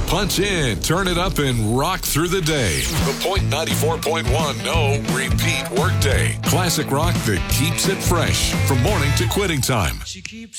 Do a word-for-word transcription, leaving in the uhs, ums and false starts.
Punch in, turn it up, and rock through the day. The Point ninety-four point one No Repeat Workday. Classic rock that keeps it fresh from morning to quitting time. She keeps